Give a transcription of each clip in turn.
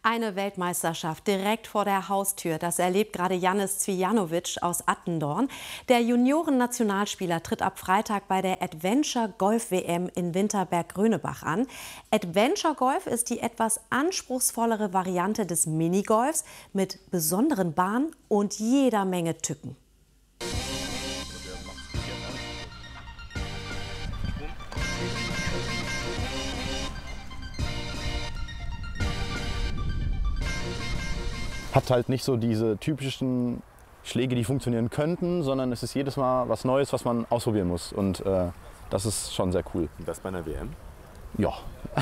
Eine Weltmeisterschaft direkt vor der Haustür. Das erlebt gerade Jannis Cvijanovic aus Attendorn. Der Junioren-Nationalspieler tritt ab Freitag bei der Adventure Golf WM in Winterberg-Grönebach an. Adventure Golf ist die etwas anspruchsvollere Variante des Minigolfs mit besonderen Bahnen und jeder Menge Tücken. Hat halt nicht so diese typischen Schläge, die funktionieren könnten, sondern es ist jedes Mal was Neues, was man ausprobieren muss. Und das ist schon sehr cool. Und das bei einer WM? Ja.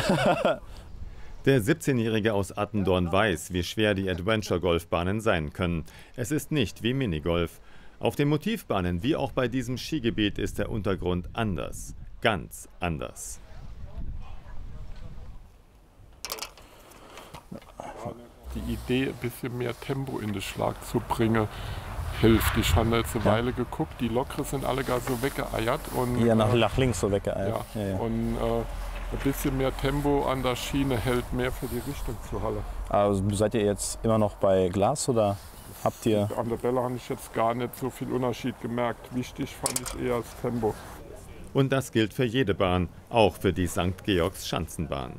Der 17-Jährige aus Attendorn weiß, wie schwer die Adventure-Golfbahnen sein können. Es ist nicht wie Minigolf. Auf den Motivbahnen, wie auch bei diesem Skigebiet, ist der Untergrund anders. Ganz anders. Die Idee, ein bisschen mehr Tempo in den Schlag zu bringen, hilft. Ich habe jetzt eine Weile geguckt, die Lockere sind alle gar so weggeeiert. Und, ja, nach links so weggeeiert. Ja. Und ein bisschen mehr Tempo an der Schiene hält mehr für die Richtung zur Halle. Also seid ihr jetzt immer noch bei Glas oder habt ihr... An der Bälle habe ich jetzt gar nicht so viel Unterschied gemerkt. Wichtig fand ich eher das Tempo. Und das gilt für jede Bahn, auch für die St. Georgs Schanzenbahn.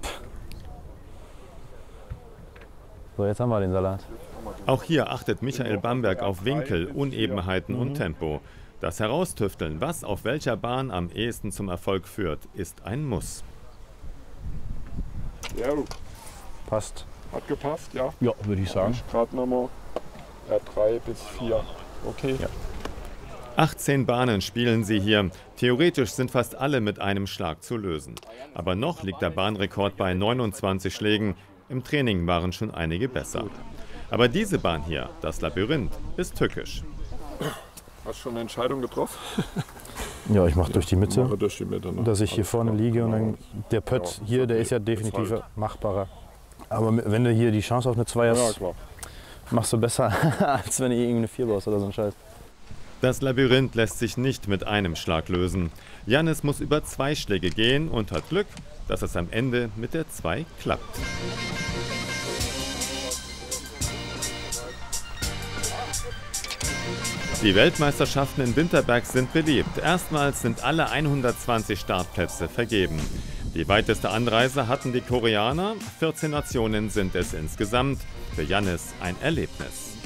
So, jetzt haben wir den Salat. Auch hier achtet Michael Bamberg auf Winkel, Unebenheiten und Tempo. Das Heraustüfteln, was auf welcher Bahn am ehesten zum Erfolg führt, ist ein Muss. Ja, passt. Hat gepasst, ja? Ja, würde ich sagen. Gerade nochmal 3 bis 4. Okay. Ja. 18 Bahnen spielen sie hier. Theoretisch sind fast alle mit einem Schlag zu lösen. Aber noch liegt der Bahnrekord bei 29 Schlägen. Im Training waren schon einige besser. Aber diese Bahn hier, das Labyrinth, ist tückisch. Hast du schon eine Entscheidung getroffen? Ja, ich mache durch die Mitte, durch die Mitte, ne? Dass ich hier vorne liege und dann der Pött hier, der ist ja definitiv machbarer. Aber wenn du hier die Chance auf eine 2 hast, machst du besser, als wenn du irgendeine 4 baust oder so ein Scheiß. Das Labyrinth lässt sich nicht mit einem Schlag lösen. Jannis muss über 2 Schläge gehen und hat Glück, dass es am Ende mit der 2 klappt. Die Weltmeisterschaften in Winterberg sind beliebt. Erstmals sind alle 120 Startplätze vergeben. Die weiteste Anreise hatten die Koreaner. 14 Nationen sind es insgesamt. Für Jannis ein Erlebnis.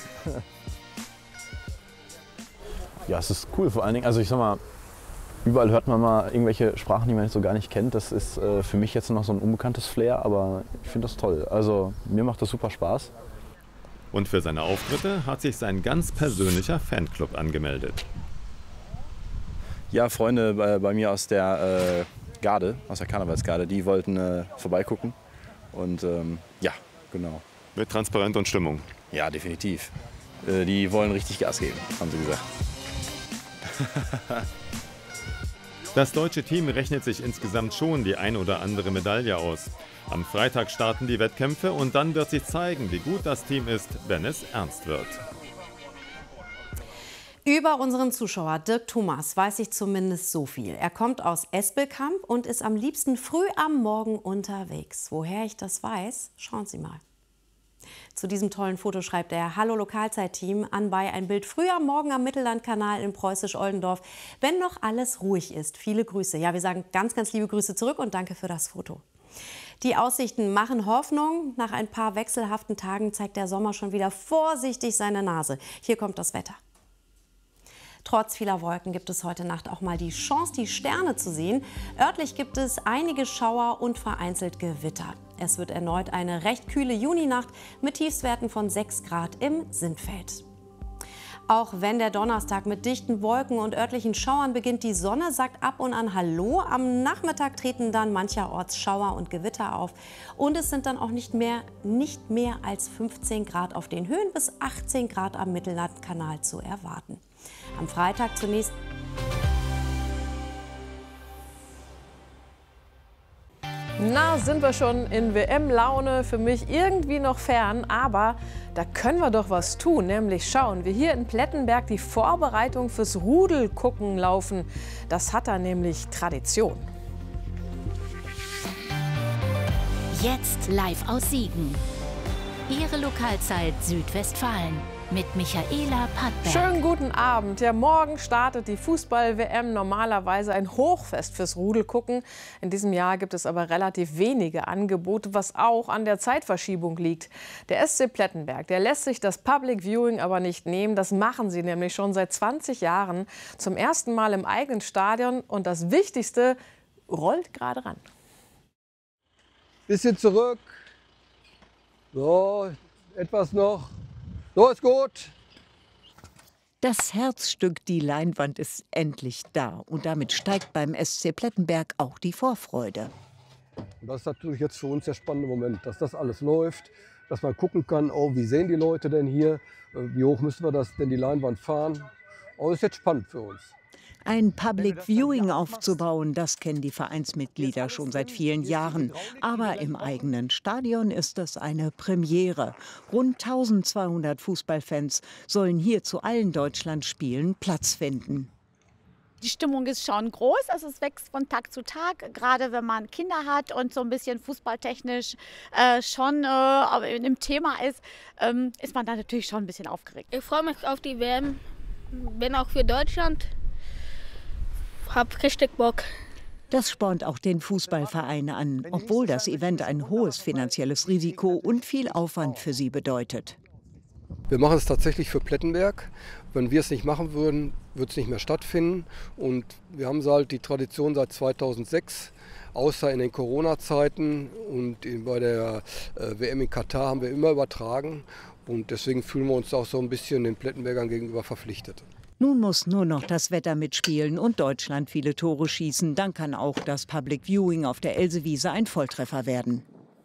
Ja, es ist cool vor allen Dingen. Also ich sag mal, überall hört man mal irgendwelche Sprachen, die man so gar nicht kennt. Das ist für mich jetzt noch so ein unbekanntes Flair, aber ich finde das toll. Also mir macht das super Spaß. Und für seine Auftritte hat sich sein ganz persönlicher Fanclub angemeldet. Ja, Freunde bei mir aus der Garde, aus der Karnevalsgarde, die wollten vorbeigucken. Und ja, genau. Mit Transparent und Stimmung. Ja, definitiv. Die wollen richtig Gas geben, haben sie gesagt. Das deutsche Team rechnet sich insgesamt schon die ein oder andere Medaille aus. Am Freitag starten die Wettkämpfe und dann wird sich zeigen, wie gut das Team ist, wenn es ernst wird. Über unseren Zuschauer Dirk Thomas weiß ich zumindest so viel. Er kommt aus Espelkamp und ist am liebsten früh am Morgen unterwegs. Woher ich das weiß, schauen Sie mal. Zu diesem tollen Foto schreibt er: Hallo Lokalzeit-Team, anbei ein Bild früh am Morgen am Mittellandkanal in Preußisch-Oldendorf, wenn noch alles ruhig ist. Viele Grüße. Ja, wir sagen ganz, ganz liebe Grüße zurück und danke für das Foto. Die Aussichten machen Hoffnung. Nach ein paar wechselhaften Tagen zeigt der Sommer schon wieder vorsichtig seine Nase. Hier kommt das Wetter. Trotz vieler Wolken gibt es heute Nacht auch mal die Chance, die Sterne zu sehen. Örtlich gibt es einige Schauer und vereinzelt Gewitter. Es wird erneut eine recht kühle Juninacht mit Tiefstwerten von 6 Grad im Sindfeld. Auch wenn der Donnerstag mit dichten Wolken und örtlichen Schauern beginnt, die Sonne sagt ab und an Hallo. Am Nachmittag treten dann mancherorts Schauer und Gewitter auf. Und es sind dann auch nicht mehr als 15 Grad auf den Höhen bis 18 Grad am Mittellandkanal zu erwarten. Am Freitag zunächst. Na, sind wir schon in WM-Laune, für mich irgendwie noch fern, aber da können wir doch was tun, nämlich schauen, wie hier in Plettenberg die Vorbereitung fürs Rudelgucken laufen. Das hat da nämlich Tradition. Jetzt live aus Siegen. Ihre Lokalzeit Südwestfalen mit Michaela Pattberg. Schönen guten Abend. Ja, morgen startet die Fußball-WM, normalerweise ein Hochfest fürs Rudelgucken. In diesem Jahr gibt es aber relativ wenige Angebote, was auch an der Zeitverschiebung liegt. Der SC Plettenberg, der lässt sich das Public Viewing aber nicht nehmen. Das machen sie nämlich schon seit 20 Jahren. Zum ersten Mal im eigenen Stadion. Und das Wichtigste, rollt gerade ran. Bisschen zurück. So, etwas noch. So ist gut. Das Herzstück, die Leinwand, ist endlich da. Und damit steigt beim SC Plettenberg auch die Vorfreude. Und das ist natürlich jetzt für uns der spannende Moment, dass das alles läuft, dass man gucken kann, oh, wie sehen die Leute denn hier, wie hoch müssen wir das denn die Leinwand fahren. Oh, das ist jetzt spannend für uns. Ein Public Viewing aufzubauen, das kennen die Vereinsmitglieder schon seit vielen Jahren. Aber im eigenen Stadion ist es eine Premiere. Rund 1200 Fußballfans sollen hier zu allen Deutschlandspielen Platz finden. Die Stimmung ist schon groß, also es wächst von Tag zu Tag, gerade wenn man Kinder hat und so ein bisschen fußballtechnisch schon im Thema ist, ist man da natürlich schon ein bisschen aufgeregt. Ich freue mich auf die WM, bin auch für Deutschland. Hab richtig Bock. Das spornt auch den Fußballverein an, obwohl das Event ein hohes finanzielles Risiko und viel Aufwand für sie bedeutet. Wir machen es tatsächlich für Plettenberg. Wenn wir es nicht machen würden, würde es nicht mehr stattfinden. Und wir haben halt die Tradition seit 2006, außer in den Corona-Zeiten und bei der WM in Katar haben wir immer übertragen. Und deswegen fühlen wir uns auch so ein bisschen den Plettenbergern gegenüber verpflichtet. Nun muss nur noch das Wetter mitspielen und Deutschland viele Tore schießen. Dann kann auch das Public Viewing auf der Elsewiese ein Volltreffer werden.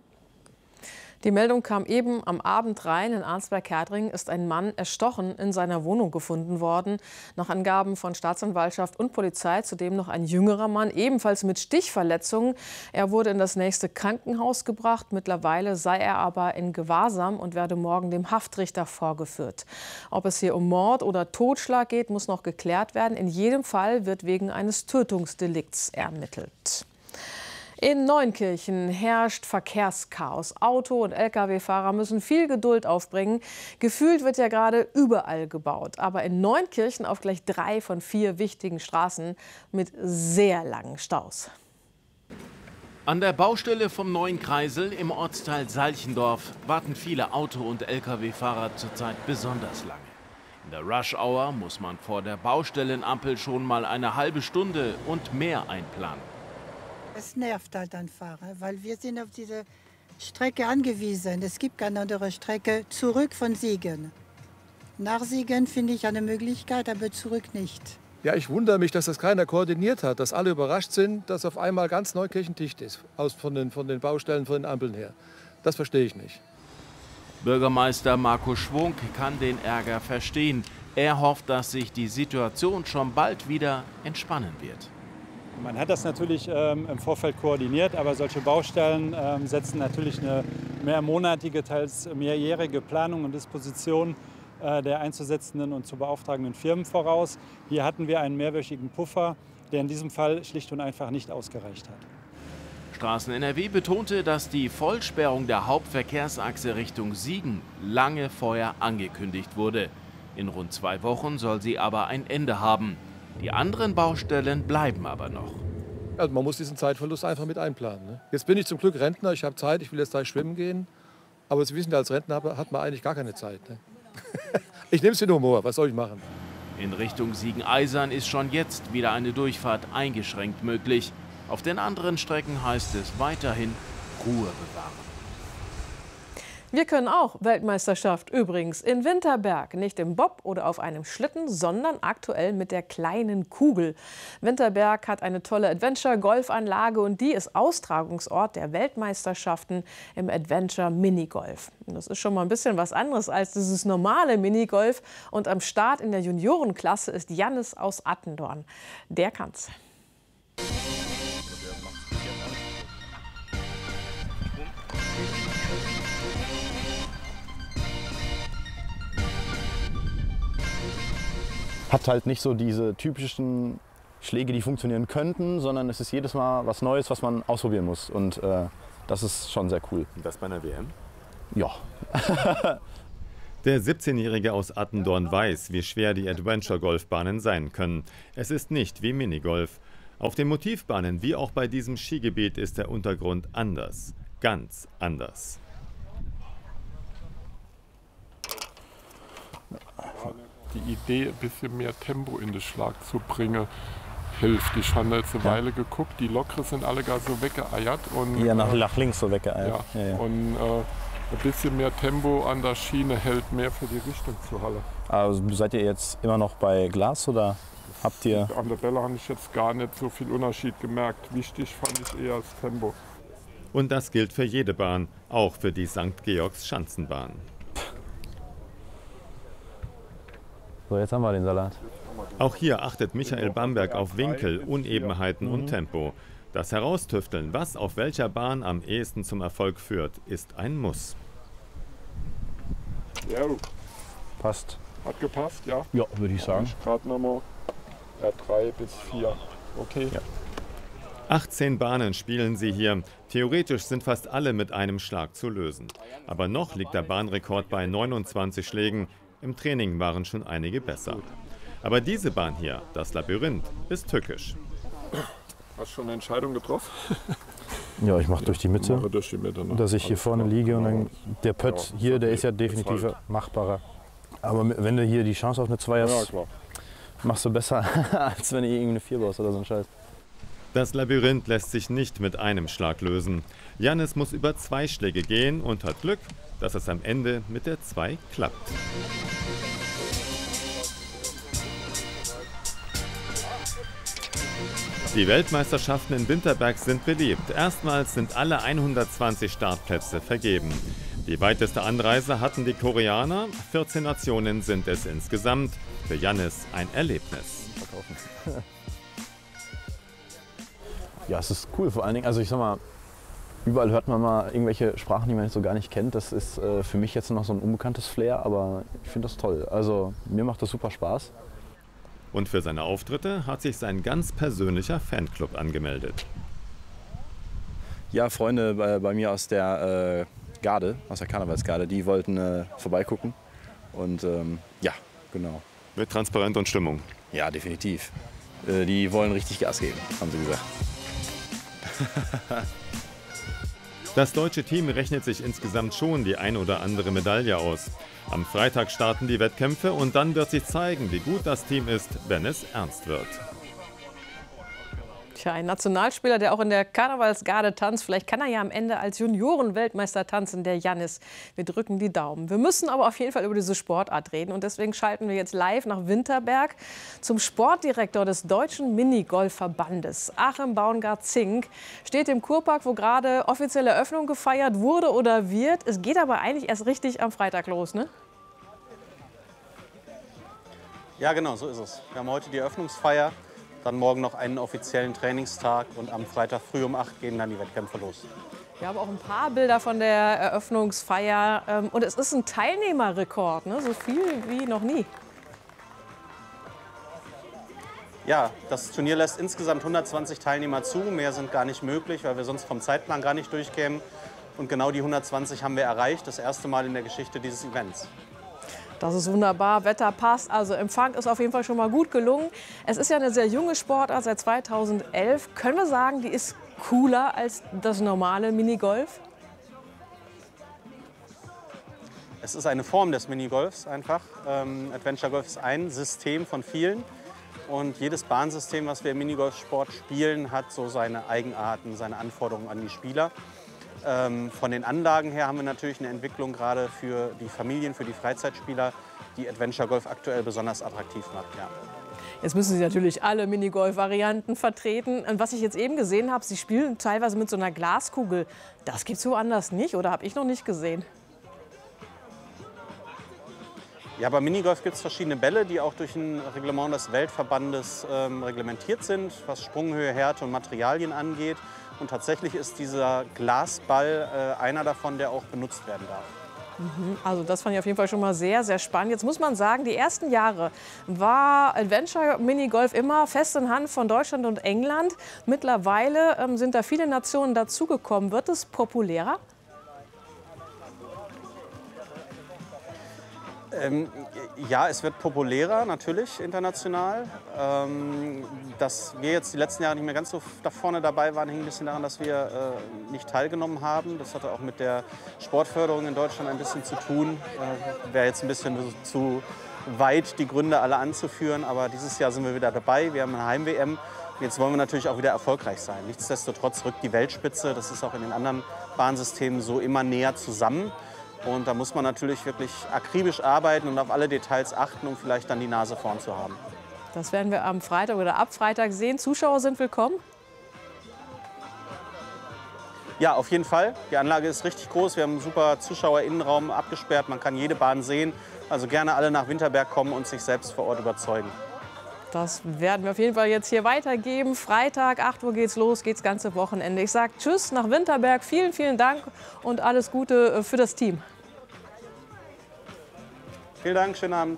Die Meldung kam eben am Abend rein. In Arnsberg-Kertring ist ein Mann erstochen in seiner Wohnung gefunden worden. Nach Angaben von Staatsanwaltschaft und Polizei zudem noch ein jüngerer Mann, ebenfalls mit Stichverletzungen. Er wurde in das nächste Krankenhaus gebracht. Mittlerweile sei er aber in Gewahrsam und werde morgen dem Haftrichter vorgeführt. Ob es hier um Mord oder Totschlag geht, muss noch geklärt werden. In jedem Fall wird wegen eines Tötungsdelikts ermittelt. In Neunkirchen herrscht Verkehrschaos. Auto- und Lkw-Fahrer müssen viel Geduld aufbringen. Gefühlt wird ja gerade überall gebaut. Aber in Neunkirchen auf gleich 3 von 4 wichtigen Straßen mit sehr langen Staus. An der Baustelle vom neuen Kreisel im Ortsteil Salchendorf warten viele Auto- und Lkw-Fahrer zurzeit besonders lange. In der Rush-Hour muss man vor der Baustellenampel schon mal eine halbe Stunde und mehr einplanen. Es nervt halt einfach, weil wir sind auf diese Strecke angewiesen. Es gibt keine andere Strecke zurück von Siegen. Nach Siegen finde ich eine Möglichkeit, aber zurück nicht. Ja, ich wundere mich, dass das keiner koordiniert hat, dass alle überrascht sind, dass auf einmal ganz Neukirchen dicht ist, von den Baustellen, von den Ampeln her. Das verstehe ich nicht. Bürgermeister Marco Schwunk kann den Ärger verstehen. Er hofft, dass sich die Situation schon bald wieder entspannen wird. Man hat das natürlich im Vorfeld koordiniert, aber solche Baustellen setzen natürlich eine mehrmonatige, teils mehrjährige Planung und Disposition der einzusetzenden und zu beauftragenden Firmen voraus. Hier hatten wir einen mehrwöchigen Puffer, der in diesem Fall schlicht und einfach nicht ausgereicht hat. Straßen NRW betonte, dass die Vollsperrung der Hauptverkehrsachse Richtung Siegen lange vorher angekündigt wurde. In rund 2 Wochen soll sie aber ein Ende haben. Die anderen Baustellen bleiben aber noch. Also man muss diesen Zeitverlust einfach mit einplanen. Ne? Jetzt bin ich zum Glück Rentner, ich habe Zeit, ich will jetzt gleich schwimmen gehen. Aber Sie wissen, als Rentner hat man eigentlich gar keine Zeit. Ne? Ich nehme es in Humor, was soll ich machen? In Richtung Siegen-Eisern ist schon jetzt wieder eine Durchfahrt eingeschränkt möglich. Auf den anderen Strecken heißt es weiterhin Ruhe bewahren. Wir können auch Weltmeisterschaft übrigens in Winterberg. Nicht im Bob oder auf einem Schlitten, sondern aktuell mit der kleinen Kugel. Winterberg hat eine tolle Adventure-Golfanlage und die ist Austragungsort der Weltmeisterschaften im Adventure-Minigolf. Das ist schon mal ein bisschen was anderes als dieses normale Minigolf. Und am Start in der Juniorenklasse ist Jannis aus Attendorn. Der kann's. Hat halt nicht so diese typischen Schläge, die funktionieren könnten, sondern es ist jedes Mal was Neues, was man ausprobieren muss. Und Das ist schon sehr cool. Und das bei einer WM? Ja. Der 17-Jährige aus Attendorn weiß, wie schwer die Adventure-Golfbahnen sein können. Es ist nicht wie Minigolf. Auf den Motivbahnen, wie auch bei diesem Skigebiet, ist der Untergrund anders. Ganz anders. Die Idee, ein bisschen mehr Tempo in den Schlag zu bringen, hilft. Ich habe jetzt eine Weile geguckt, die Lokre sind alle gar so weggeeiert. Und, ja, nach links so weggeeiert. Ja. Und ein bisschen mehr Tempo an der Schiene hält mehr für die Richtung zur Halle. Also seid ihr jetzt immer noch bei Glas oder habt ihr... An der Bälle habe ich jetzt gar nicht so viel Unterschied gemerkt. Wichtig fand ich eher das Tempo. Und das gilt für jede Bahn, auch für die St. Georgs Schanzenbahn. So, jetzt haben wir den Salat. Auch hier achtet Michael Bamberg auf Winkel, Unebenheiten und Tempo. Das Heraustüfteln, was auf welcher Bahn am ehesten zum Erfolg führt, ist ein Muss. Ja, passt. Hat gepasst, ja? Ja, würde ich sagen. Gerade nochmal 3 bis 4. Okay. Ja. 18 Bahnen spielen sie hier. Theoretisch sind fast alle mit einem Schlag zu lösen. Aber noch liegt der Bahnrekord bei 29 Schlägen. Im Training waren schon einige besser. Aber diese Bahn hier, das Labyrinth, ist tückisch. Hast du schon eine Entscheidung getroffen? Ja, ich mache durch die Mitte, durch die Mitte, ne? Dass ich hier vorne liege und dann der Pött hier, der ist ja definitiv machbarer. Aber wenn du hier die Chance auf eine 2 hast, machst du besser, als wenn du irgendeine 4 baust oder so ein Scheiß. Das Labyrinth lässt sich nicht mit einem Schlag lösen. Jannis muss über 2 Schläge gehen und hat Glück, dass es am Ende mit der 2 klappt. Die Weltmeisterschaften in Winterberg sind beliebt. Erstmals sind alle 120 Startplätze vergeben. Die weiteste Anreise hatten die Koreaner. 14 Nationen sind es insgesamt. Für Jannis ein Erlebnis. Ja, es ist cool vor allen Dingen. Also ich sag mal, überall hört man mal irgendwelche Sprachen, die man so gar nicht kennt. Das ist für mich jetzt noch so ein unbekanntes Flair, aber ich finde das toll. Also mir macht das super Spaß. Und für seine Auftritte hat sich sein ganz persönlicher Fanclub angemeldet. Ja, Freunde bei mir aus der Garde, aus der Karnevalsgarde, die wollten vorbeigucken. Und ja, genau. Mit Transparent und Stimmung? Ja, definitiv. Die wollen richtig Gas geben, haben sie gesagt. Das deutsche Team rechnet sich insgesamt schon die ein oder andere Medaille aus. Am Freitag starten die Wettkämpfe und dann wird sich zeigen, wie gut das Team ist, wenn es ernst wird. Tja, ein Nationalspieler, der auch in der Karnevalsgarde tanzt. Vielleicht kann er ja am Ende als Junioren-Weltmeister tanzen, der Jannis. Wir drücken die Daumen. Wir müssen aber auf jeden Fall über diese Sportart reden. Und deswegen schalten wir jetzt live nach Winterberg zum Sportdirektor des Deutschen Minigolfverbandes. Achim Baumgart-Zink steht im Kurpark, wo gerade offizielle Eröffnung gefeiert wurde oder wird. Es geht aber eigentlich erst richtig am Freitag los, ne? Ja, genau, so ist es. Wir haben heute die Eröffnungsfeier. Dann morgen noch einen offiziellen Trainingstag und am Freitag früh um 8 gehen dann die Wettkämpfe los. Wir haben auch ein paar Bilder von der Eröffnungsfeier und es ist ein Teilnehmerrekord, ne? So viel wie noch nie. Ja, das Turnier lässt insgesamt 120 Teilnehmer zu. Mehr sind gar nicht möglich, weil wir sonst vom Zeitplan gar nicht durchkämen. Und genau die 120 haben wir erreicht, das erste Mal in der Geschichte dieses Events. Das ist wunderbar, Wetter passt, also Empfang ist auf jeden Fall schon mal gut gelungen. Es ist ja eine sehr junge Sportart, seit 2011. Können wir sagen, die ist cooler als das normale Minigolf? Es ist eine Form des Minigolfs einfach. Adventure Golf ist ein System von vielen. Und jedes Bahnsystem, was wir im Minigolfsport spielen, hat so seine Eigenarten, seine Anforderungen an die Spieler. Von den Anlagen her haben wir natürlich eine Entwicklung gerade für die Familien, für die Freizeitspieler, die Adventure Golf aktuell besonders attraktiv macht. Ja. Jetzt müssen Sie natürlich alle Minigolf-Varianten vertreten. Und was ich jetzt eben gesehen habe, Sie spielen teilweise mit so einer Glaskugel. Das gibt es woanders nicht oder habe ich noch nicht gesehen? Ja, beim Minigolf gibt es verschiedene Bälle, die auch durch ein Reglement des Weltverbandes reglementiert sind, was Sprunghöhe, Härte und Materialien angeht. Und tatsächlich ist dieser Glasball einer davon, der auch benutzt werden darf. Also das fand ich auf jeden Fall schon mal sehr, sehr spannend. Jetzt muss man sagen, die ersten Jahre war Adventure Minigolf immer fest in Hand von Deutschland und England. Mittlerweile sind da viele Nationen dazugekommen. Wird es populärer? Ja, es wird populärer, natürlich, international. Dass wir jetzt die letzten Jahre nicht mehr ganz so da vorne dabei waren, hing ein bisschen daran, dass wir nicht teilgenommen haben. Das hatte auch mit der Sportförderung in Deutschland ein bisschen zu tun. Wäre jetzt ein bisschen zu weit, die Gründe alle anzuführen. Aber dieses Jahr sind wir wieder dabei. Wir haben eine Heim-WM. Jetzt wollen wir natürlich auch wieder erfolgreich sein. Nichtsdestotrotz rückt die Weltspitze, das ist auch in den anderen Bahnsystemen so, immer näher zusammen. Und da muss man natürlich wirklich akribisch arbeiten und auf alle Details achten, um vielleicht dann die Nase vorn zu haben. Das werden wir am Freitag oder ab Freitag sehen. Zuschauer sind willkommen? Ja, auf jeden Fall. Die Anlage ist richtig groß. Wir haben einen super Zuschauerinnenraum abgesperrt. Man kann jede Bahn sehen. Also gerne alle nach Winterberg kommen und sich selbst vor Ort überzeugen. Das werden wir auf jeden Fall jetzt hier weitergeben. Freitag, 8 Uhr geht's los, geht's ganze Wochenende. Ich sage Tschüss nach Winterberg. Vielen, vielen Dank und alles Gute für das Team. Vielen Dank, schönen Abend.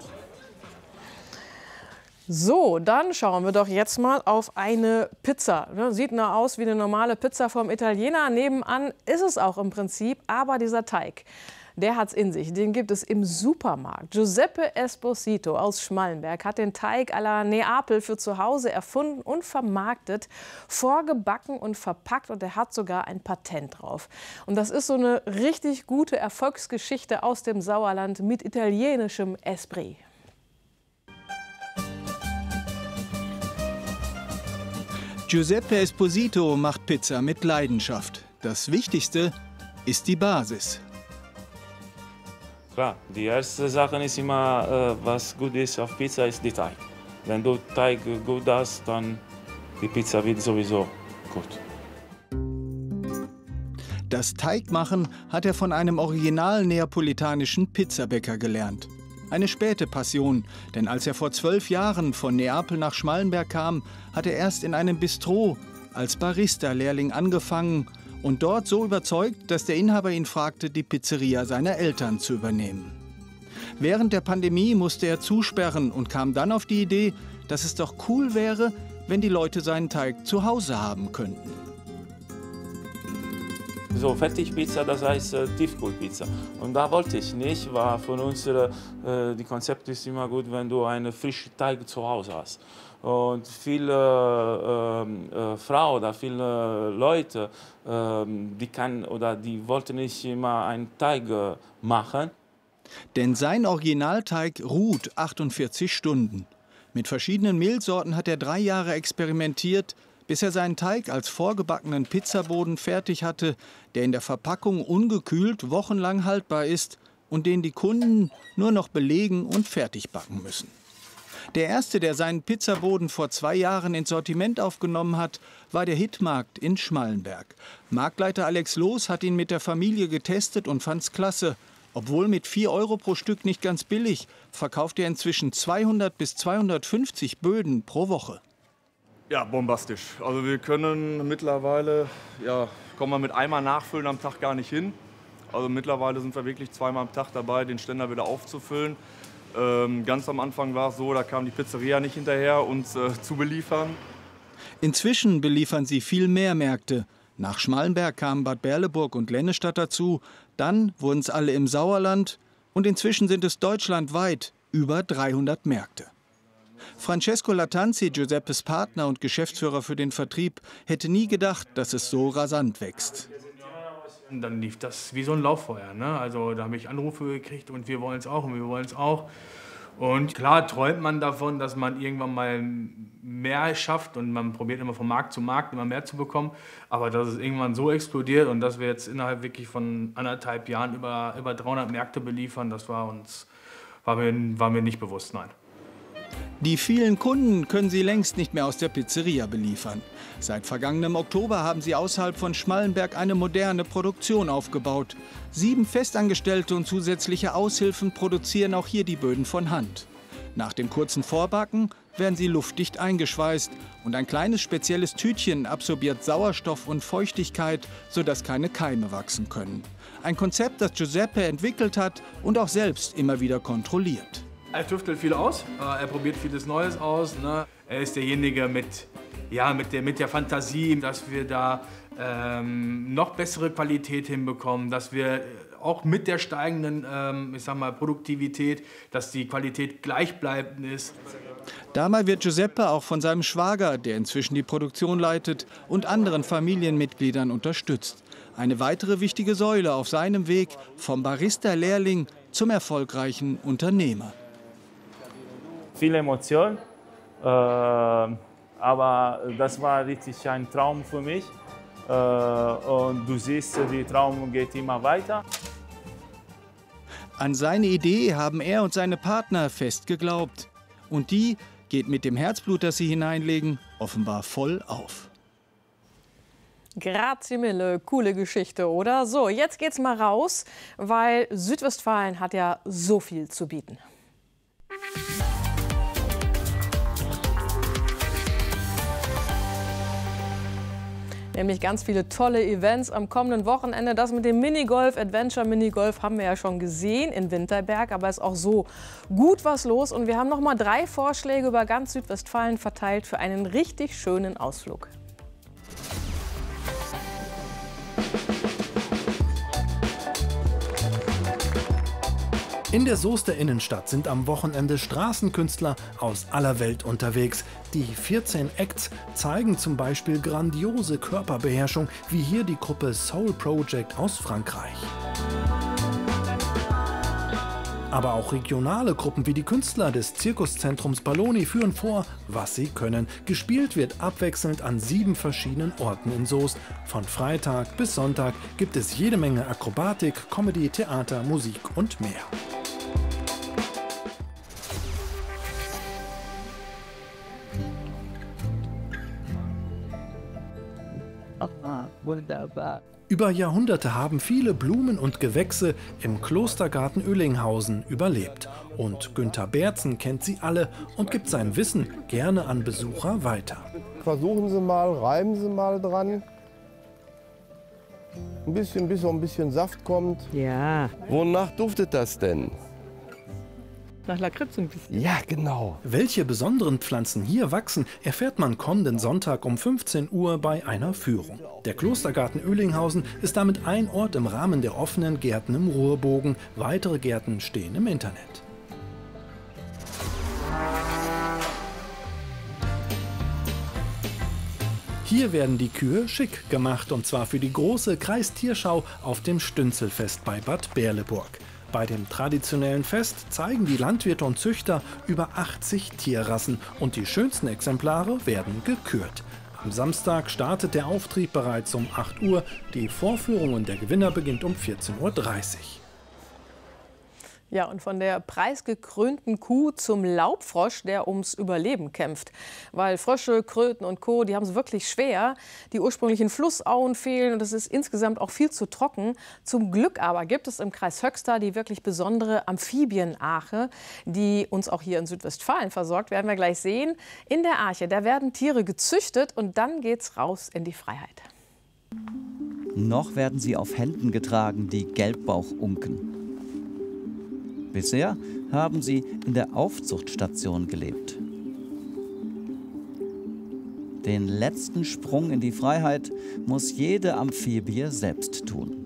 So, dann schauen wir doch jetzt mal auf eine Pizza. Sieht nur aus wie eine normale Pizza vom Italiener. Nebenan ist es auch im Prinzip, aber dieser Teig, der hat's in sich. Den gibt es im Supermarkt. Giuseppe Esposito aus Schmallenberg hat den Teig à la Neapel für zu Hause erfunden und vermarktet, vorgebacken und verpackt, und er hat sogar ein Patent drauf. Und das ist so eine richtig gute Erfolgsgeschichte aus dem Sauerland mit italienischem Esprit. Giuseppe Esposito macht Pizza mit Leidenschaft. Das Wichtigste ist die Basis. Klar, die erste Sache ist immer, was gut ist auf Pizza, ist der Teig. Wenn du Teig gut hast, dann die Pizza wird sowieso gut. Das Teigmachen hat er von einem original neapolitanischen Pizzabäcker gelernt. Eine späte Passion, denn als er vor 12 Jahren von Neapel nach Schmallenberg kam, hat er erst in einem Bistro als Barista-Lehrling angefangen und dort so überzeugt, dass der Inhaber ihn fragte, die Pizzeria seiner Eltern zu übernehmen. Während der Pandemie musste er zusperren und kam dann auf die Idee, dass es doch cool wäre, wenn die Leute seinen Teig zu Hause haben könnten. So Fertigpizza, das heißt Tiefkühlpizza. Und da wollte ich nicht, war von uns, die Konzept ist immer gut, wenn du einen frischen Teig zu Hause hast. Und viele Frauen oder viele Leute, die wollten nicht immer einen Teig machen. Denn sein Originalteig ruht 48 Stunden. Mit verschiedenen Mehlsorten hat er 3 Jahre experimentiert, bis er seinen Teig als vorgebackenen Pizzaboden fertig hatte, der in der Verpackung ungekühlt wochenlang haltbar ist und den die Kunden nur noch belegen und fertig backen müssen. Der erste, der seinen Pizzaboden vor 2 Jahren ins Sortiment aufgenommen hat, war der Hitmarkt in Schmallenberg. Marktleiter Alex Loos hat ihn mit der Familie getestet und fand's klasse. Obwohl mit 4 € pro Stück nicht ganz billig, verkauft er inzwischen 200 bis 250 Böden pro Woche. Ja, bombastisch. Also wir können mittlerweile, kommen wir mit einmal nachfüllen am Tag gar nicht hin. Also mittlerweile sind wir wirklich 2-mal am Tag dabei, den Ständer wieder aufzufüllen. Ganz am Anfang war es so, da kam die Pizzeria nicht hinterher, uns zu beliefern. Inzwischen beliefern sie viel mehr Märkte. Nach Schmallenberg kamen Bad Berleburg und Lennestadt dazu. Dann wurden es alle im Sauerland. Und inzwischen sind es deutschlandweit über 300 Märkte. Francesco Lattanzi, Giuseppes Partner und Geschäftsführer für den Vertrieb, hätte nie gedacht, dass es so rasant wächst. Dann lief das wie so ein Lauffeuer, ne? Also da habe ich Anrufe gekriegt und wir wollen es auch und wir wollen es auch. Und klar träumt man davon, dass man irgendwann mal mehr schafft und man probiert immer von Markt zu Markt immer mehr zu bekommen. Aber dass es irgendwann so explodiert und dass wir jetzt innerhalb wirklich von 1,5 Jahren über 300 Märkte beliefern, das war mir nicht bewusst, nein. Die vielen Kunden können sie längst nicht mehr aus der Pizzeria beliefern. Seit vergangenem Oktober haben sie außerhalb von Schmallenberg eine moderne Produktion aufgebaut. 7 Festangestellte und zusätzliche Aushilfen produzieren auch hier die Böden von Hand. Nach dem kurzen Vorbacken werden sie luftdicht eingeschweißt und ein kleines spezielles Tütchen absorbiert Sauerstoff und Feuchtigkeit, sodass keine Keime wachsen können. Ein Konzept, das Giuseppe entwickelt hat und auch selbst immer wieder kontrolliert. Er tüftelt viel aus, er probiert vieles Neues aus. Ne? Er ist derjenige mit der Fantasie, dass wir da noch bessere Qualität hinbekommen, dass wir auch mit der steigenden Produktivität, dass die Qualität gleichbleibend ist. Dabei wird Giuseppe auch von seinem Schwager, der inzwischen die Produktion leitet, und anderen Familienmitgliedern unterstützt. Eine weitere wichtige Säule auf seinem Weg vom Barista-Lehrling zum erfolgreichen Unternehmer. Viele Emotionen, aber das war richtig ein Traum für mich. Und du siehst, der Traum geht immer weiter. An seine Idee haben er und seine Partner fest geglaubt. Und die geht mit dem Herzblut, das sie hineinlegen, offenbar voll auf. Grazie mille, coole Geschichte, oder? So, jetzt geht's mal raus, weil Südwestfalen hat ja so viel zu bieten. Nämlich ganz viele tolle Events am kommenden Wochenende. Das mit dem Minigolf, Adventure Minigolf haben wir ja schon gesehen in Winterberg. Aber es ist auch so gut was los. Und wir haben noch mal 3 Vorschläge über ganz Südwestfalen verteilt für einen richtig schönen Ausflug. In der Soester Innenstadt sind am Wochenende Straßenkünstler aus aller Welt unterwegs. Die 14 Acts zeigen zum Beispiel grandiose Körperbeherrschung, wie hier die Gruppe Soul Project aus Frankreich. Aber auch regionale Gruppen wie die Künstler des Zirkuszentrums Balloni führen vor, was sie können. Gespielt wird abwechselnd an 7 verschiedenen Orten in Soest. Von Freitag bis Sonntag gibt es jede Menge Akrobatik, Comedy, Theater, Musik und mehr. Wunderbar. Über Jahrhunderte haben viele Blumen und Gewächse im Klostergarten Oellinghausen überlebt. Und Günter Berzen kennt sie alle und gibt sein Wissen gerne an Besucher weiter. Versuchen Sie mal, reiben Sie mal dran. Ein bisschen, bis so ein bisschen Saft kommt. Ja. Wonach duftet das denn? Nach Lakritz ein bisschen. Ja, genau. Welche besonderen Pflanzen hier wachsen, erfährt man kommenden Sonntag um 15 Uhr bei einer Führung. Der Klostergarten Oellinghausen ist damit ein Ort im Rahmen der offenen Gärten im Ruhrbogen. Weitere Gärten stehen im Internet. Hier werden die Kühe schick gemacht, und zwar für die große Kreistierschau auf dem Stünzelfest bei Bad Berleburg. Bei dem traditionellen Fest zeigen die Landwirte und Züchter über 80 Tierrassen und die schönsten Exemplare werden gekürt. Am Samstag startet der Auftrieb bereits um 8 Uhr. Die Vorführung und der Gewinner beginnt um 14:30 Uhr. Ja, und von der preisgekrönten Kuh zum Laubfrosch, der ums Überleben kämpft. Weil Frösche, Kröten und Co., die haben es wirklich schwer. Die ursprünglichen Flussauen fehlen und es ist insgesamt auch viel zu trocken. Zum Glück aber gibt es im Kreis Höxter die wirklich besondere Amphibien-Arche, die uns auch hier in Südwestfalen versorgt, werden wir gleich sehen. In der Arche, da werden Tiere gezüchtet und dann geht's raus in die Freiheit. Noch werden sie auf Händen getragen, die Gelbbauchunken. Bisher haben sie in der Aufzuchtstation gelebt. Den letzten Sprung in die Freiheit muss jede Amphibie selbst tun.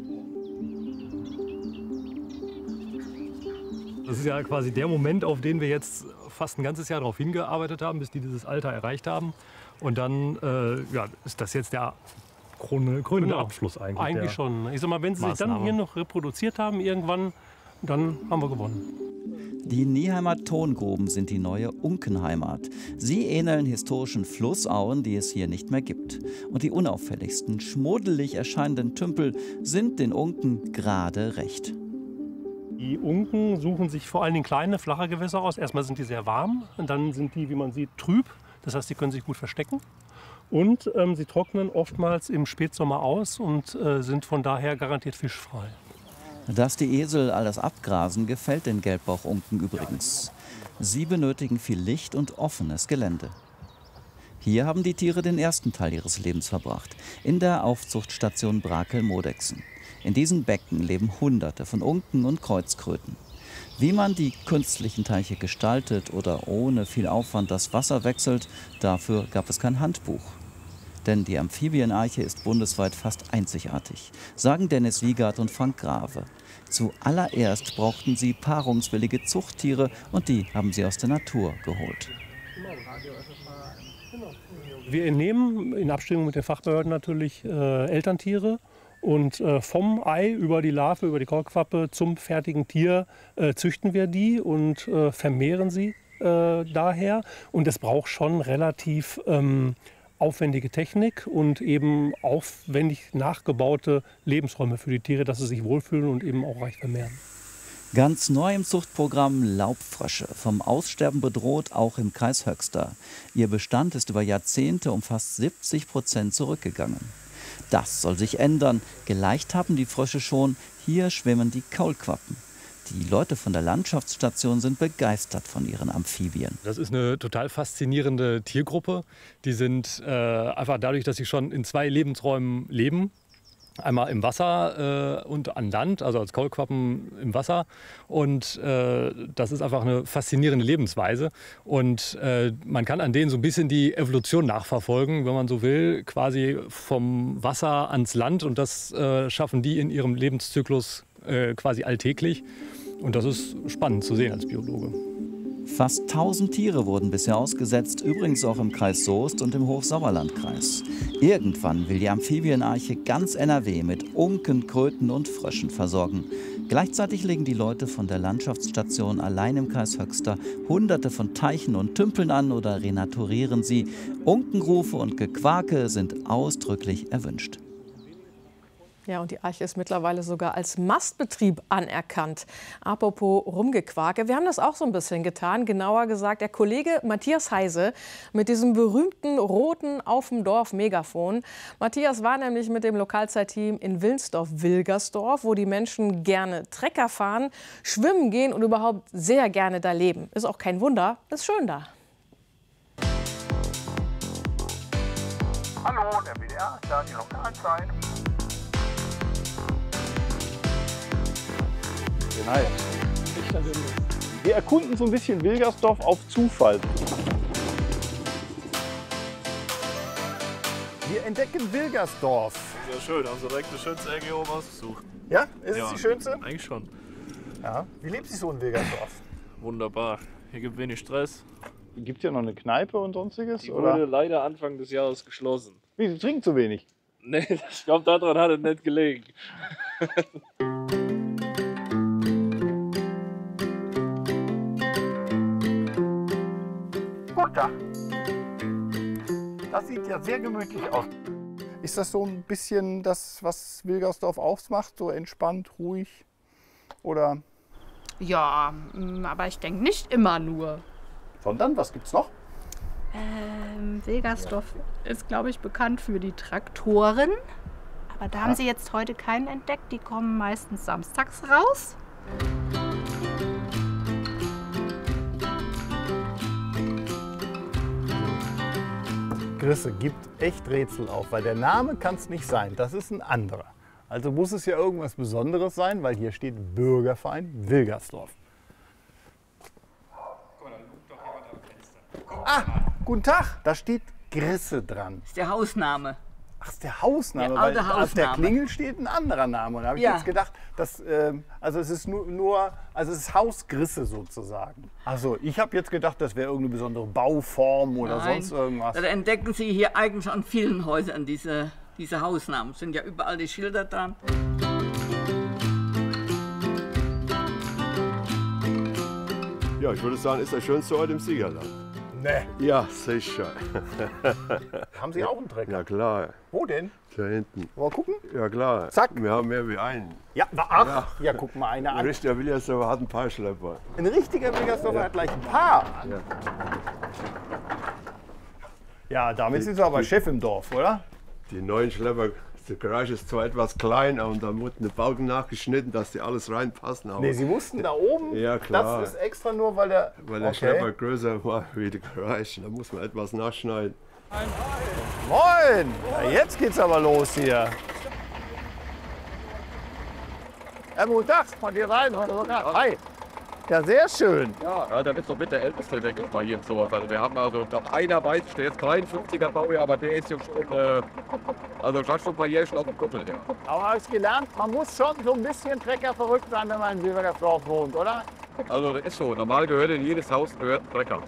Das ist ja quasi der Moment, auf den wir jetzt fast ein ganzes Jahr darauf hingearbeitet haben, bis die dieses Alter erreicht haben. Und dann ist das jetzt der krönende Abschluss eigentlich. Eigentlich schon. Ich sag mal, wenn sie sich dann hier noch reproduziert haben irgendwann, dann haben wir gewonnen. Die Nieheimer Tongruben sind die neue Unkenheimat. Sie ähneln historischen Flussauen, die es hier nicht mehr gibt. Und die unauffälligsten, schmuddelig erscheinenden Tümpel sind den Unken gerade recht. Die Unken suchen sich vor allen Dingen kleine, flache Gewässer aus. Erstmal sind die sehr warm, und dann sind die, wie man sieht, trüb. Das heißt, die können sich gut verstecken. Und sie trocknen oftmals im Spätsommer aus und sind von daher garantiert fischfrei. Dass die Esel alles abgrasen, gefällt den Gelbbauchunken übrigens. Sie benötigen viel Licht und offenes Gelände. Hier haben die Tiere den ersten Teil ihres Lebens verbracht, in der Aufzuchtstation Brakel-Modexen. In diesen Becken leben Hunderte von Unken und Kreuzkröten. Wie man die künstlichen Teiche gestaltet oder ohne viel Aufwand das Wasser wechselt, dafür gab es kein Handbuch. Denn die Amphibienarche ist bundesweit fast einzigartig, sagen Dennis Wiegert und Frank Grave. Zuallererst brauchten sie paarungswillige Zuchttiere und die haben sie aus der Natur geholt. Wir entnehmen in Abstimmung mit den Fachbehörden natürlich Elterntiere. Und vom Ei über die Larve, über die Kaulquappe zum fertigen Tier züchten wir die und vermehren sie daher. Und es braucht schon relativ aufwendige Technik und eben aufwendig nachgebaute Lebensräume für die Tiere, dass sie sich wohlfühlen und eben auch reich vermehren. Ganz neu im Zuchtprogramm Laubfrösche, vom Aussterben bedroht, auch im Kreis Höxter. Ihr Bestand ist über Jahrzehnte um fast 70% zurückgegangen. Das soll sich ändern. Geleicht haben die Frösche schon. Hier schwimmen die Kaulquappen. Die Leute von der Landschaftsstation sind begeistert von ihren Amphibien. Das ist eine total faszinierende Tiergruppe. Die sind einfach dadurch, dass sie schon in 2 Lebensräumen leben. Einmal im Wasser und an Land, also als Kaulquappen im Wasser. Und das ist einfach eine faszinierende Lebensweise. Und man kann an denen so ein bisschen die Evolution nachverfolgen, wenn man so will, quasi vom Wasser ans Land. Und das schaffen die in ihrem Lebenszyklus quasi alltäglich. Und das ist spannend zu sehen als Biologe. Fast 1000 Tiere wurden bisher ausgesetzt, übrigens auch im Kreis Soest und im Hochsauerlandkreis. Irgendwann will die Amphibienarche ganz NRW mit Unken, Kröten und Fröschen versorgen. Gleichzeitig legen die Leute von der Landschaftsstation allein im Kreis Höxter Hunderte von Teichen und Tümpeln an oder renaturieren sie. Unkenrufe und Gequake sind ausdrücklich erwünscht. Ja, und die Arche ist mittlerweile sogar als Mastbetrieb anerkannt. Apropos Rumgequake, wir haben das auch so ein bisschen getan. Genauer gesagt, der Kollege Matthias Heise mit diesem berühmten roten Auf dem Dorf Megafon. Matthias war nämlich mit dem Lokalzeitteam in Wilnsdorf-Wilgersdorf, wo die Menschen gerne Trecker fahren, schwimmen gehen und überhaupt sehr gerne da leben. Ist auch kein Wunder, ist schön da. Hallo, der WDR, da die Lokalzeit. Wir erkunden so ein bisschen Wilgersdorf auf Zufall. Wir entdecken Wilgersdorf. Sehr schön, haben Sie direkt eine schönste Ecke oben ausgesucht. Ja, ist es die schönste? Eigentlich schon. Ja. Wie lebt sich so in Wilgersdorf? Wunderbar. Hier gibt wenig Stress. Gibt es hier noch eine Kneipe und sonstiges? Die wurde leider Anfang des Jahres geschlossen. Wie, Sie trinken zu wenig? Nee, ich glaube, daran hat es nicht gelegen. Guten Tag. Das sieht ja sehr gemütlich aus. Ist das so ein bisschen das, was Wilgersdorf ausmacht? So entspannt, ruhig? Oder? Ja, aber ich denke nicht immer nur. Sondern, was gibt's noch? Wilgersdorf ist, glaube ich, bekannt für die Traktoren. Aber da haben sie jetzt heute keinen entdeckt. Die kommen meistens samstags raus. Grisse gibt echt Rätsel auf, weil der Name kann es nicht sein. Das ist ein anderer. Also muss es ja irgendwas Besonderes sein, weil hier steht Bürgerverein Wilgersdorf. Ah, guten Tag, da steht Grisse dran. Das ist der Hausname. Ach, das ist der Hausname, Der weil alte auf der Hausname. Klingel steht ein anderer Name. Und da habe ich Ja. jetzt gedacht, dass, also es ist also es ist Haus Grisse sozusagen. Also ich habe jetzt gedacht, das wäre irgendeine besondere Bauform oder Nein, sonst irgendwas. Da entdecken Sie hier eigentlich an vielen Häusern diese Hausnamen. Es sind ja überall die Schilder dran. Ja, ich würde sagen, ist der schönste Ort im Siegerland. Nee. Ja, sicher. Haben Sie auch einen Trecker? Ja, klar. Wo denn? Da hinten. Mal gucken? Ja, klar. Zack. Wir haben mehr wie einen. Ja, ach, ja, guck mal einer Ein an. richtiger Wilgersdorfer hat ein paar Schlepper. Ein richtiger Wilgersdorfer hat gleich ein Paar. Ja. Ja, damit sind Sie aber Chef im Dorf, oder? Die neuen Schlepper Der Garage ist zwar etwas klein, und da wurden die Balken nachgeschnitten, dass die alles reinpassen. Nee, Sie mussten da oben, ja, klar. das ist extra nur, weil der... Weil der Schlepper größer war wie die Garage, da muss man etwas nachschneiden. Moin! Ja, jetzt geht's aber los hier. Guten Tag, von dir rein. Hi. Ja, sehr schön. Ja, das ist doch mit der älteste, denke ich mal, hier sowas. Also wir haben also noch einer weiß, der ist kein 50er Baujahr, aber der ist ja schon, also schon ein paar Jahre schon auf dem Kuppel. Ja. Aber habe ich gelernt, man muss schon so ein bisschen Trecker verrückt sein, wenn man in Wilmersdorf wohnt, oder? Also das ist so. Normal gehört in jedes Haus ein Trecker.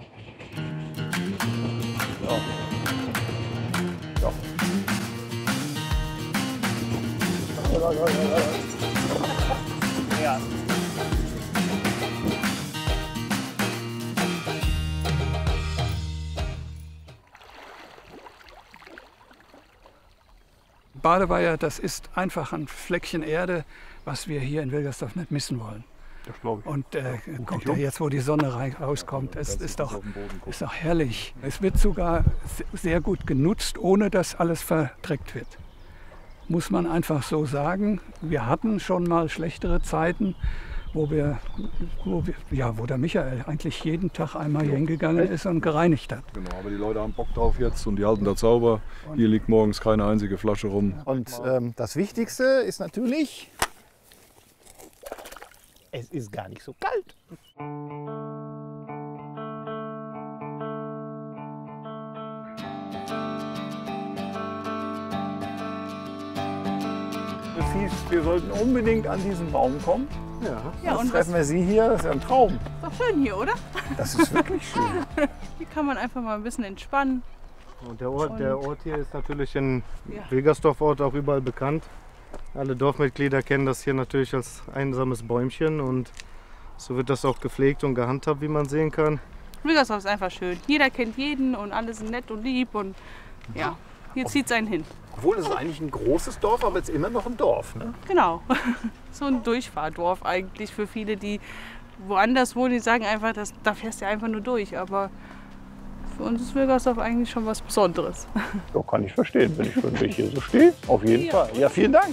So. So. Ja. Badeweiher, das ist einfach ein Fleckchen Erde, was wir hier in Wilgersdorf nicht missen wollen. Das glaube ich. Und guckt ihr jetzt, wo die Sonne rauskommt, es ist doch herrlich. Es wird sogar sehr gut genutzt, ohne dass alles verdreckt wird. Muss man einfach so sagen. Wir hatten schon mal schlechtere Zeiten, wo der Michael eigentlich jeden Tag einmal hier hingegangen ist und gereinigt hat. Genau, aber die Leute haben Bock drauf jetzt und die halten da sauber. Hier liegt morgens keine einzige Flasche rum. Und das Wichtigste ist natürlich, es ist gar nicht so kalt. Es hieß, wir sollten unbedingt an diesen Baum kommen. Ja, Jetzt und treffen wir Sie hier, das ist ja ein Traum. Ist doch schön hier, oder? Das ist wirklich schön. Hier kann man einfach mal ein bisschen entspannen. Und der Ort hier ist natürlich in Wilgersdorf-Ort auch überall bekannt. Alle Dorfmitglieder kennen das hier natürlich als einsames Bäumchen und so wird das auch gepflegt und gehandhabt, wie man sehen kann. Wilgersdorf ist einfach schön. Jeder kennt jeden und alle sind nett und lieb und ja, hier zieht es einen hin. Obwohl, es ist eigentlich ein großes Dorf, aber jetzt immer noch ein Dorf, ne? Genau. So ein Durchfahrdorf eigentlich für viele, die woanders wohnen, die sagen einfach, da fährst du einfach nur durch. Aber für uns ist Wilgersdorf eigentlich schon was Besonderes. Ja, kann ich verstehen, wenn ich hier so stehe. Auf jeden Fall. Ja, vielen Dank.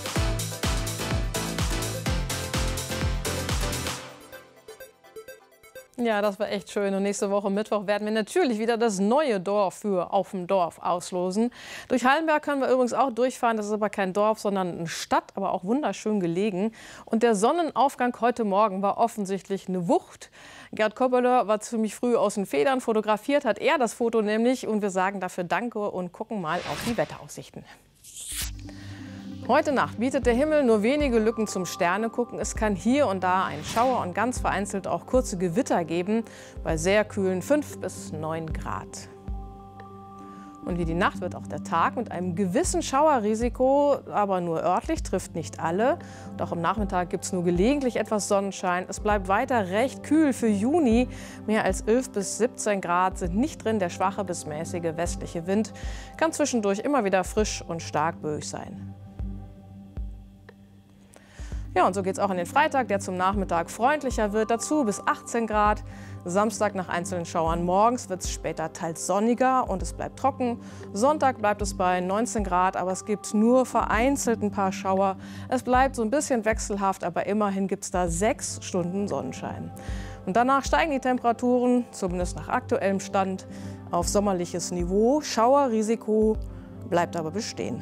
Ja, das war echt schön. Und nächste Woche Mittwoch werden wir natürlich wieder das neue Dorf für Auf dem Dorf auslosen. Durch Hallenberg können wir übrigens auch durchfahren. Das ist aber kein Dorf, sondern eine Stadt, aber auch wunderschön gelegen. Und der Sonnenaufgang heute Morgen war offensichtlich eine Wucht. Gerd Koppeler war ziemlich früh aus den Federn. Fotografiert hat er das Foto nämlich. Und wir sagen dafür Danke und gucken mal auf die Wetteraussichten. Heute Nacht bietet der Himmel nur wenige Lücken zum Sternegucken. Es kann hier und da ein Schauer und ganz vereinzelt auch kurze Gewitter geben, bei sehr kühlen 5 bis 9 Grad. Und wie die Nacht wird auch der Tag mit einem gewissen Schauerrisiko, aber nur örtlich, trifft nicht alle. Und auch am Nachmittag gibt es nur gelegentlich etwas Sonnenschein. Es bleibt weiter recht kühl für Juni. Mehr als 11 bis 17 Grad sind nicht drin. Der schwache bis mäßige westliche Wind kann zwischendurch immer wieder frisch und stark böig sein. Ja, und so geht es auch an den Freitag, der zum Nachmittag freundlicher wird. Dazu bis 18 Grad. Samstag nach einzelnen Schauern morgens wird es später teils sonniger und es bleibt trocken. Sonntag bleibt es bei 19 Grad, aber es gibt nur vereinzelt ein paar Schauer. Es bleibt so ein bisschen wechselhaft, aber immerhin gibt es da 6 Stunden Sonnenschein. Und danach steigen die Temperaturen, zumindest nach aktuellem Stand, auf sommerliches Niveau. Schauerrisiko bleibt aber bestehen.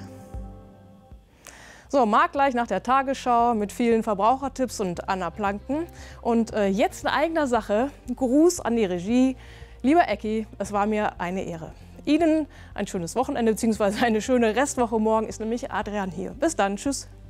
So, Marc gleich nach der Tagesschau mit vielen Verbrauchertipps und Anna Planken. Und jetzt eine eigene Sache. Gruß an die Regie. Lieber Ecki, es war mir eine Ehre. Ihnen ein schönes Wochenende bzw. eine schöne Restwoche. Morgen ist nämlich Adrian hier. Bis dann, tschüss.